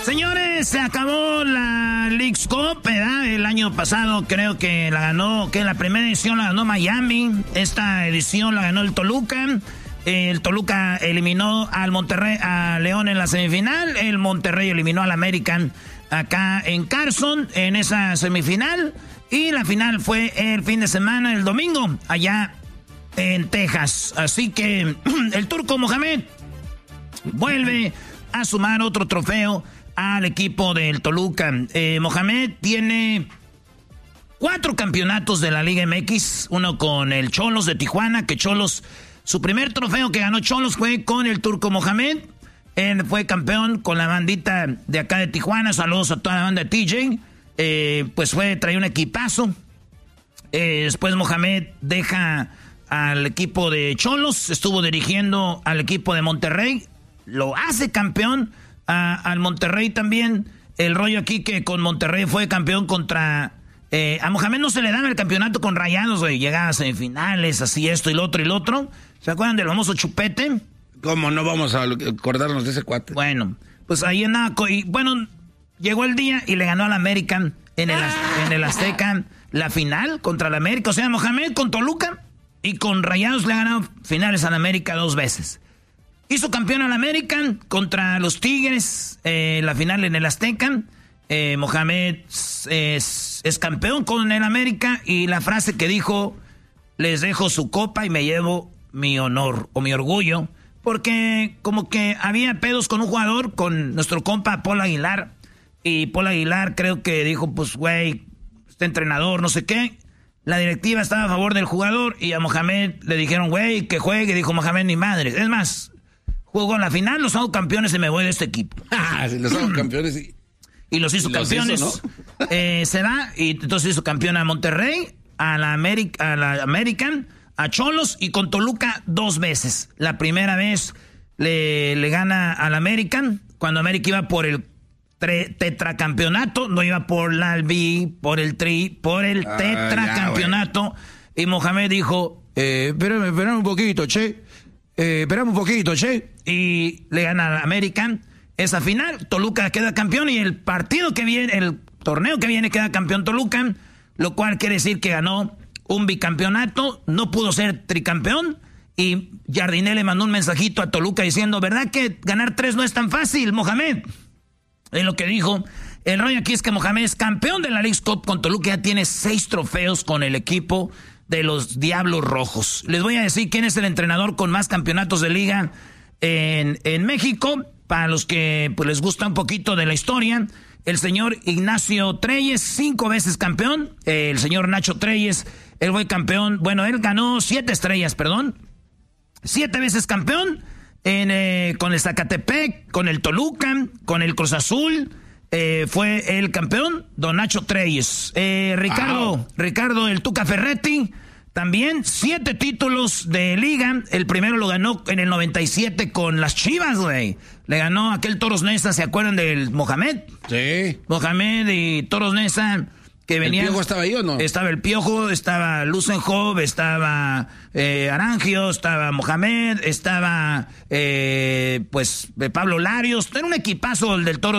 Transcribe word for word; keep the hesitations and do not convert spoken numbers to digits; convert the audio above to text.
Señores, se acabó la Leagues Cup, ¿verdad? El año pasado creo que la ganó, que la primera edición la ganó Miami. Esta edición la ganó el Toluca. El Toluca eliminó al Monterrey, a León en la semifinal. El Monterrey eliminó al American acá en Carson en esa semifinal. Y la final fue el fin de semana, el domingo, allá en Texas. Así que el Turco Mohamed vuelve a sumar otro trofeo al equipo del Toluca. Eh, Mohamed tiene cuatro campeonatos de la Liga M X, uno con el Xolos de Tijuana, que Xolos, su primer trofeo que ganó Xolos fue con el Turco Mohamed. Él fue campeón con la bandita de acá de Tijuana. Saludos a toda la banda de T J. Eh, pues fue, traía un equipazo. Eh, después Mohamed deja al equipo de Xolos, estuvo dirigiendo al equipo de Monterrey, lo hace campeón a, al Monterrey también. El rollo aquí que con Monterrey fue campeón contra... Eh, a Mohamed no se le dan el campeonato con Rayados, güey. Llegaba a semifinales, así esto y lo otro y lo otro. ¿Se acuerdan del famoso Chupete? ¿Cómo no vamos a acordarnos de ese cuate? Bueno, pues ahí andaba. Y bueno, llegó el día y le ganó al American en el, en el Azteca la final contra el América. O sea, Mohamed con Toluca y con Rayados le ha ganado finales al América dos veces. Hizo campeón al American contra los Tigres, eh, la final en el Azteca. Eh, Mohamed es, es campeón con el América y la frase que dijo, les dejo su copa y me llevo mi honor o mi orgullo, porque como que había pedos con un jugador, con nuestro compa Paul Aguilar, y Paul Aguilar creo que dijo, pues güey, este entrenador, no sé qué. La directiva estaba a favor del jugador y a Mohamed le dijeron, güey, que juegue. Dijo Mohamed, ni madre. Es más, jugó en la final, los hago campeones y me voy de este equipo. Ah, si los hago campeones y... Y los hizo y los campeones. Hizo, ¿no? eh, se va y entonces hizo campeón a Monterrey, a la, América, a la American, a Xolos y con Toluca dos veces. La primera vez le, le gana al American, cuando América iba por el tre, tetracampeonato, no iba por la Albi, por el tri, por el ah, tetracampeonato. Ya, y Mohamed dijo, eh, espérame, espérame un poquito, che. Eh, esperamos un poquito, che. Y le gana al American esa final. Toluca queda campeón y el partido que viene, el torneo que viene queda campeón Toluca, lo cual quiere decir que ganó un bicampeonato, no pudo ser tricampeón. Y Jardiné le mandó un mensajito a Toluca diciendo, ¿verdad que ganar tres no es tan fácil, Mohamed? Es lo que dijo. El rollo aquí es que Mohamed es campeón de la Leagues Cup con Toluca, ya tiene seis trofeos con el equipo de los Diablos Rojos. Les voy a decir quién es el entrenador con más campeonatos de liga en, en México. Para los que pues, les gusta un poquito de la historia, el señor Ignacio Treyes, cinco veces campeón. Eh, el señor Nacho Treyes, él fue campeón. Bueno, él ganó siete estrellas, perdón. Siete veces campeón en, eh, con el Zacatepec, con el Toluca, con el Cruz Azul. Eh, fue el campeón, don Nacho Treyes. Eh, Ricardo, wow. Ricardo el Tuca Ferretti, también siete títulos de liga. El primero lo ganó en el noventa y siete con las Chivas, güey. Le ganó aquel Toros Neza, ¿se acuerdan del Mohamed? Sí. Mohamed y Toros Neza, que venían... ¿El Piojo estaba ahí o no? Estaba el Piojo, estaba Lucenhove, estaba eh, Arangio, estaba Mohamed, estaba eh, pues Pablo Larios. Era un equipazo el del Toros